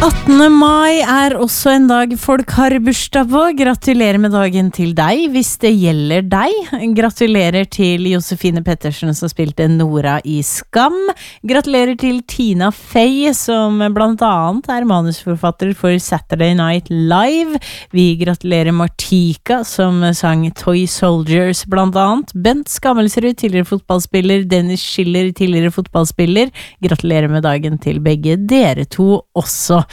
18. mai også en dag folk har bursdag på. Gratulerer med dagen til deg, hvis det gjelder deg. Gratulerer til Josefine Pettersen som spilte Nora i Skam. Gratulerer til Tina Fey, som blant annet manusforfatter for Saturday Night Live. Vi gratulerer Martika, som sang Toy Soldiers blant annet. Bent Skammelsrud, tidligere fotballspiller. Dennis Schiller, tidligere fotballspiller. Gratulerer med dagen til begge dere to også.